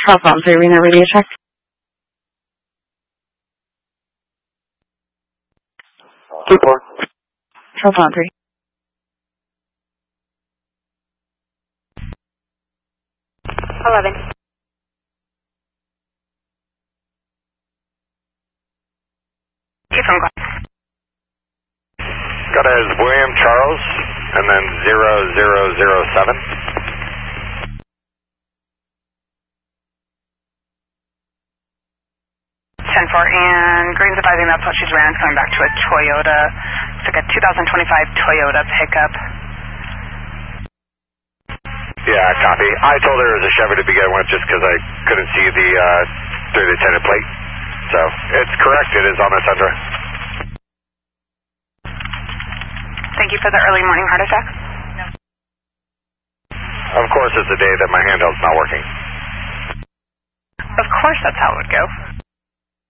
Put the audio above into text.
Charles Bomb 3, Reno radio check. Two four. Charles Bomb 3. Got it as William Charles, and then 0007. 10-4, and Green's advising that's what she's ran. It's going back to a Toyota. It's like a 2025 Toyota pickup. Yeah, copy. I told her it was a Chevy to begin with just because I couldn't see the through the tinted plate. So it's correct. It is on the Tundra. Thank you for the early morning heart attack. Of course, it's the day that my handheld's not working. Of course, that's how it would go.